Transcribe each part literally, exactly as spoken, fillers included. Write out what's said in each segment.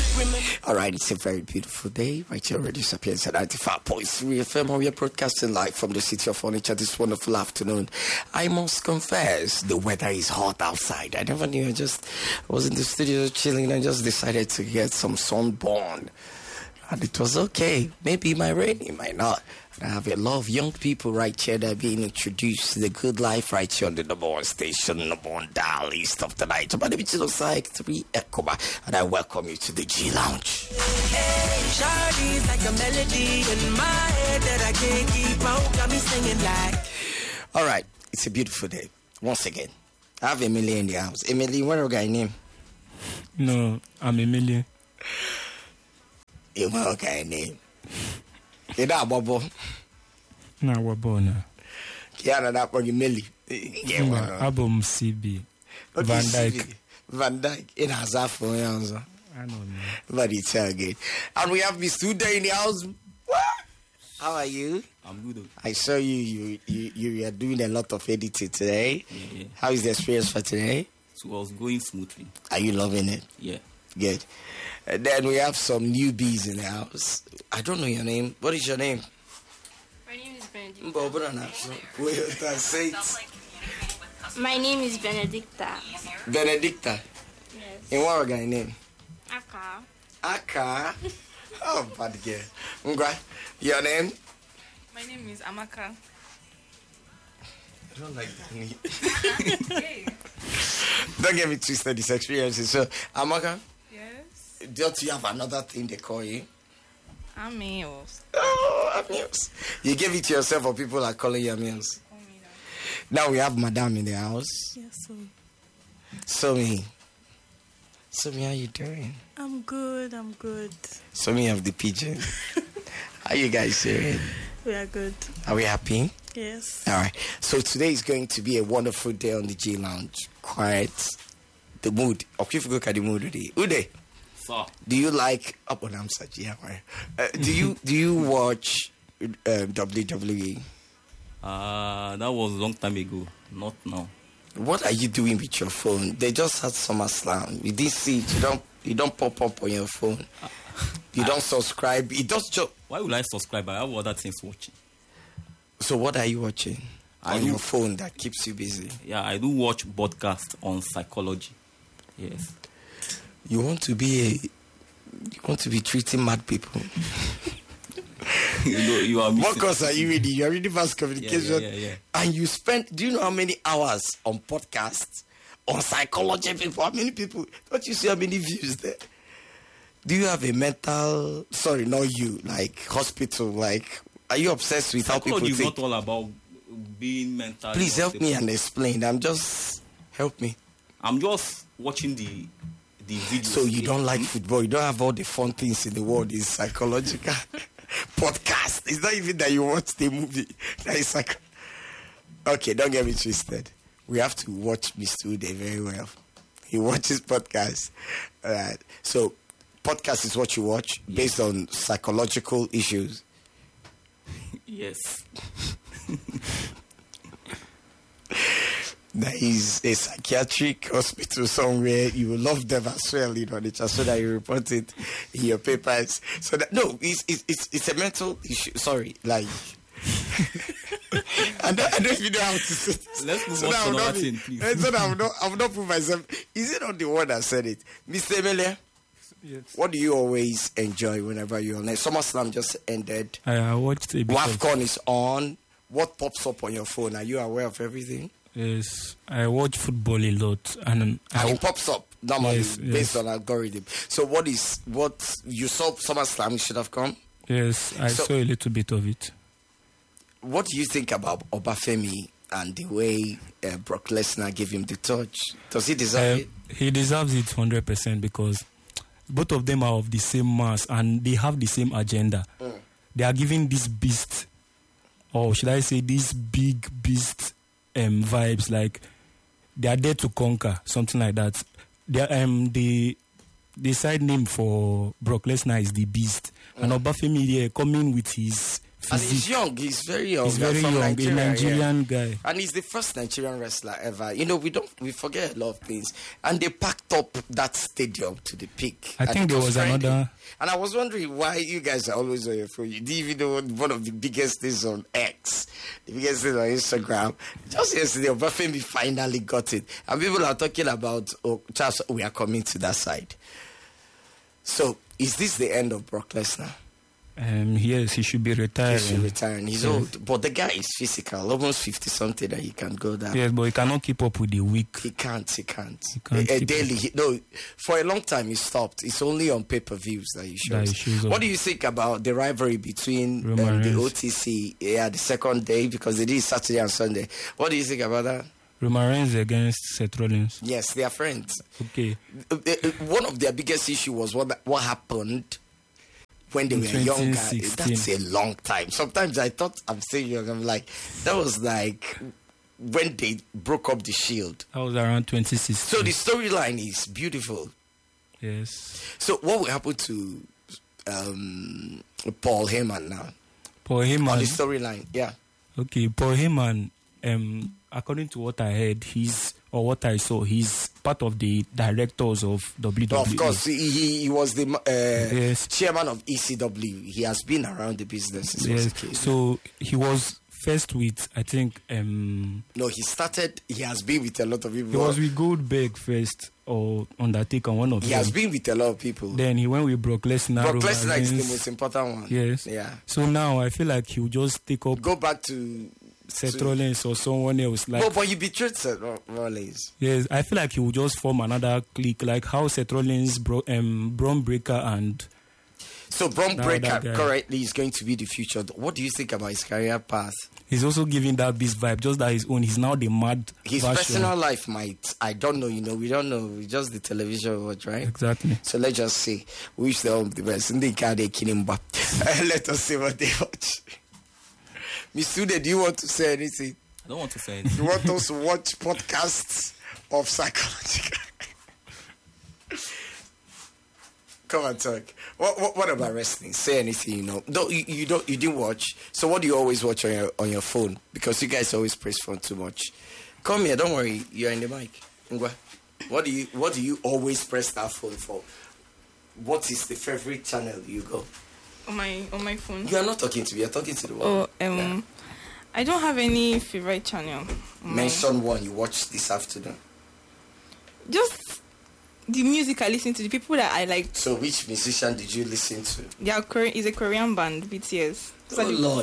All right, it's a very beautiful day right here on Radio Sapiens at ninety-five point three F M. We are broadcasting live from the city of Onitsha this wonderful afternoon. I must confess, the weather is hot outside. I never knew. I just was in the studio chilling and just decided to get some sunburn. And it was okay. Maybe it might rain, it might not. And I have a lot of young people right here that are being introduced to the good life right here on the number one station, number one dial east of the night. My name is Osai three Ekoma, and I welcome you to the G Lounge. Hey, Shawty's like a melody in my head that I can't keep on. Got me singing like. All right, it's a beautiful day. Once again, I have Emily in the house. Emily, what is your name? No, I'm Emily. You know guy name. You know Bobo. Na wabona. Kiana na kwa Emily. Yeah, album C B. Van Dyke. Van Dyke. In Hazaf for yanza. I don't know. But it's again. And we have Mister Uday in the house. What? How are you? I'm good. I saw you. You you you are doing a lot of editing today. Yeah, yeah. How is the experience for today? So I was going smoothly. Are you loving it? Yeah. Good. And then we have some newbies in the house. I don't know your name. What is your name? My name is Benedicta. My name is Benedicta. Benedicta. Yes. And what guy name? Aka. Aka. Oh, bad girl. Ngwa, your name? My name is Amaka. I don't like that name. Don't get me twisted, this experience. So, Amaka? Yes. Don't you have another thing they call you? Amils. Oh, Amils. You gave it to yourself or people are calling you Amils? Now we have Madame in the house. Yes, sir. Somi. Somi, how you doing? I'm good, I'm good. Somi of the pigeon. How you guys doing? We are good. Are we happy? Yes. All right. So today is going to be a wonderful day on the G Lounge. Quiet. The mood. Okay, if you look at the mood today. Uday. Sir. Do you like up on Amsaj? Yeah, right. Uh, do you do you watch uh, W W E? Uh, that was a long time ago. Not now. What are you doing with your phone? They just had SummerSlam. You didn't see it. You don't you don't pop up on your phone. You don't subscribe. It does just. Why would I subscribe? I have other things watching. So what are you watching I on do, your phone that keeps you busy? Yeah, I do watch podcasts on psychology. Yes. You want to be a, you want to be treating mad people. you know, you are. What course are you reading? You are reading mass communication, yeah, yeah, yeah, yeah. And you spend. Do you know how many hours on podcasts on psychology people? How many people? Don't you see how many views there? Do you have a mental? Sorry, not you. Like hospital. Like, are you obsessed with psychology how people is think? not all about being mental. Please help me and explain. I'm just help me. I'm just watching the the videos. So you don't like football? You don't have all the fun things in the world. It's psychological podcast. It's not even that you watch the movie. That is like, okay, don't get me twisted. We have to watch Mister Uday very well. He watches podcasts. All right. So podcast is what you watch yes. based on psychological issues. Yes. There is a psychiatric hospital somewhere. You will love them as well, you know, just so that you report it in your papers. So that no, it's it's it's, it's a mental issue. Sorry, like I don't I don't even know how to say this. Let's move so on to another be, thing, please. So that I will not I will not prove myself. Is it not the one that said it, Mister Emile? Yes. What do you always enjoy whenever you're on? SummerSlam just ended. I uh, watched a bit WAFCON of, is on. What pops up on your phone? Are you aware of everything? Yes, I watch football a lot, and um, And I, it pops up normally Yes, based yes. on algorithm. So what is what you saw SummerSlam should have come? yes, I So- saw a little bit of it. What do you think about Obafemi and the way uh, Brock Lesnar gave him the touch? Does he deserve Uh, it? he deserves it one hundred percent because both of them are of the same mass and they have the same agenda. Mm. They are giving this beast, or should I say, this big beast um, vibes. Like they are there to conquer, something like that. They are, um the the side name for Brock Lesnar is the Beast, mm. and Obafemi here coming with his And he's physique. young. He's very young. He's very from young, Nigeria, a Nigerian yeah. guy. And he's the first Nigerian wrestler ever. You know, we don't we forget a lot of things. And they packed up that stadium to the peak. I And think it there was trendy. another. And I was wondering why you guys are always on your phone. You didn't even know one of the biggest things on X, the biggest thing on Instagram. Just yesterday, Obafemi finally got it. And people are talking about, oh, Charles, we are coming to that side. So, is this the end of Brock Lesnar? Um, yes, he should be retiring. He should retire. And he's Yes. old. But the guy is physical, almost fifty something, and he can go down. Yes, but he cannot keep up with the weak. He can't, he can't. He can't Uh, keep daily, he, no, for a long time he stopped. It's only on pay-per-views that he shows. That he shows up. What do you think about the rivalry between Roman um, the Reigns. O T C, yeah, the second day, because they did Saturday and Sunday. What do you think about that? Roman Reigns against Seth Rollins. Yes, they are friends. Okay. Uh, uh, One of their biggest issue was what what happened when they In were younger. twenty sixteen. That's a long time. Sometimes I thought I'm saying young. I'm like, that was like when they broke up the Shield. That was around twenty sixteen. So the storyline is beautiful. Yes. So what will happen to um, Paul Heyman now Paul on the Heyman. storyline? Yeah. Okay, Paul Heyman. Um, according to what I heard, he's or what I saw, he's part of the directors of W W E. Of course, he, he, he was the uh, Yes. chairman of E C W. He has been around the business. Is what's Yes. the case. So he was first with, I think, um, No, he started. He has been with a lot of people. he was with Goldberg first or Undertaker, one of He them. has been with a lot of people. Then he went with Brock Lesnar. Brock Roman Lesnar is the Reigns. most important one. Yes. Yeah. So now I feel like he'll just take up Go back to Seth to- Rollins or someone else. Like, No, but you betrayed Seth Ro- Rollins. yes, I feel like he will just form another clique, like how Seth Rollins, Bro, um, Braun Breaker, and So Braun Now Breaker that guy. currently is going to be the future. What do you think about his career path? he's also giving that beast vibe, just that his own. He's now the mad His version. personal life might, I don't know, you know, we don't know. It's just the television watch, right? Exactly. So let's just see. We wish them the best. And they can't Let us see what they watch. Miss Sude, do you want to say anything? I don't want to say You anything. want us to watch podcasts of psychology? Come on, talk. What, what what about wrestling? Say anything, you know. Don't you, you don't you didn't watch. So what do you always watch on your on your phone? Because you guys always press phone too much. Come here, don't worry. You're in the mic. Ngwa. What do you what do you always press that phone for? What is the favorite channel you go? On my on my phone. You are not talking to me. You're talking to the world. Oh, um, Yeah. I don't have any favorite channel. on my- Mention one you watched this afternoon. Just the music I listen to, the people that I like. So which musician did you listen to? They are Korean. Is a Korean band, B T S. So Oh the- Lord.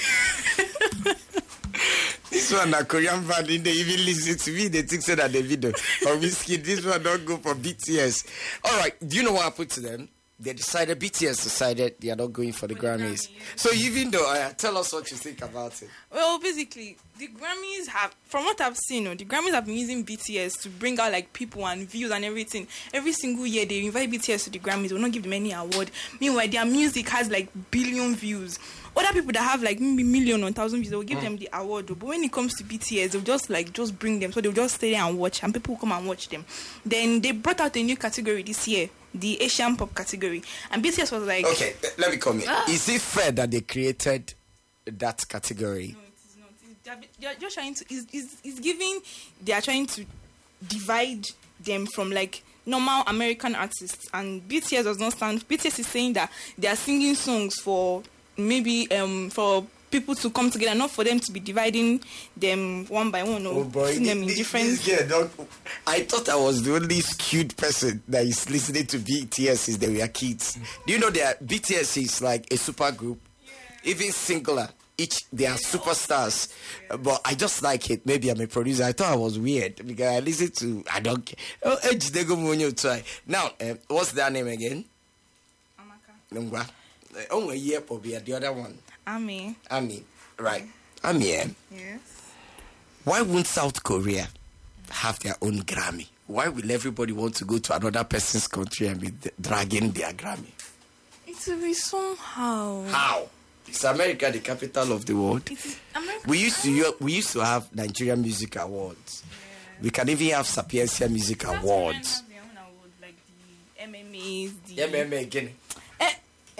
This one a Korean band, they even listen to me, they think so that the video or whiskey, this one don't go for B T S. Alright, do you know what happened to them? They decided, B T S decided they are not going for the Grammys. So even though, uh, tell us what you think about it. Well, basically, the Grammys have, from what I've seen, oh, the Grammys have been using B T S to bring out like people and views and everything. Every single year, they invite B T S to the Grammys. They will not give them any award. Meanwhile, their music has like billion views. Other people that have like maybe million or thousand views, they will give them the award. But when it comes to B T S, they'll just like just bring them. So they'll just stay there and watch, and people will come and watch them. Then they brought out a new category this year, the Asian pop category, and B T S was like, Okay, let me come in. Ah. Is it fair that they created that category? No, it is not. It's, they're, they're just trying to. It's, it's, it's giving. They are trying to divide them from like normal American artists, and B T S does not stand. B T S is saying that they are singing songs for maybe um for people to come together, not for them to be dividing them one by one or Oh boy, putting them in this, different. this girl don't- I thought I was the only skewed person that is listening to B T S since they were kids. Do you know that B T S is like a super group, even singular. Each they are superstars, but I just like it. Maybe I'm a producer. I thought I was weird because I listen to. I don't care. Oh, Edge they go Munyo try. Now, um, what's their name again? Amaka. Ngwa. Uh, Oh, yeah, probably the other one. Ami. Ami, right? Ami, eh? Yes. Why won't South Korea have their own Grammy? Why will everybody want to go to another person's country and be d- dragging their Grammy? It will be somehow. How? Is America the capital of the world? It is America. We used to u- we used to have Nigerian Music Awards. We can even have Sapientia Music South Awards. Koreans have their own award, like the M M As, the M M A again. Eh, eh?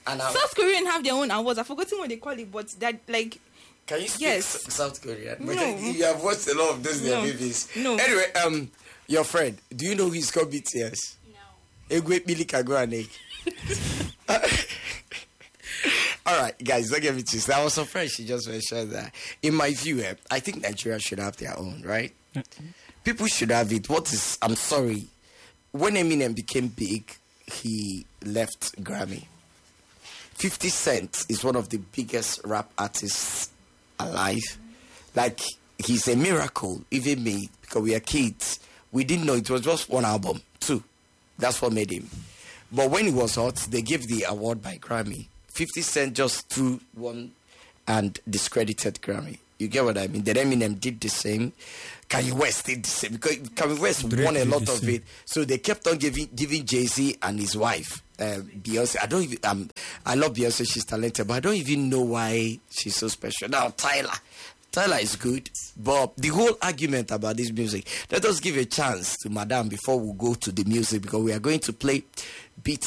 And I, South Korean have their own awards. I've forgotten what they call it, but that like can you speak yes. S- South Korea? No. Because you have watched a lot of those their No. movies. No. Anyway, um, your friend, do you know who is called B T S? No. Egwe Billy Kagwane. All right, guys, don't get me twisted. I was surprised she just mentioned that. In my view, eh, I think Nigeria should have their own, right? People should have it. What is? I'm sorry. When Eminem became big, he left Grammy. fifty Cent is one of the biggest rap artists alive. Like, he's a miracle. Even me, because we are kids, we didn't know it was just one album, two. That's what made him. But when he was hot, they gave the award by Grammy. fifty Cent just threw one and discredited Grammy. You get what I mean? Then Eminem did the same. Kanye West did the same. Because Kanye West Drake won a did lot the of same. it. So they kept on giving giving Jay-Z and his wife, uh, Beyonce. I don't even, um, I love Beyonce. She's talented. But I don't even know why she's so special. Now, Tyler. Tyler is good. But the whole argument about this music, let us give a chance to Madame before we go to the music. Because we are going to play B T S.